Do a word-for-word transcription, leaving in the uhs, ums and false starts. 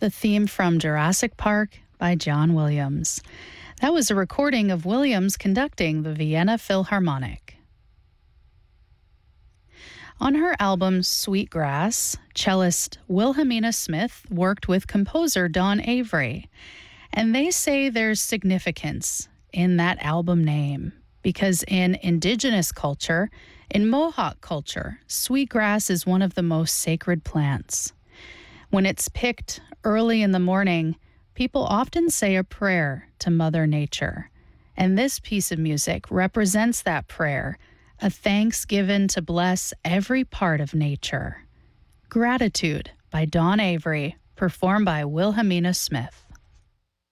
the theme from Jurassic Park by John Williams. That was a recording of Williams conducting the Vienna Philharmonic. On her album Sweetgrass, cellist Wilhelmina Smith worked with composer Don Avery, and they say there's significance in that album name because in indigenous culture, in Mohawk culture, sweetgrass is one of the most sacred plants. When it's picked early in the morning, people often say a prayer to Mother Nature. And this piece of music represents that prayer, a thanks given to bless every part of nature. Gratitude by Don Avery, performed by Wilhelmina Smith.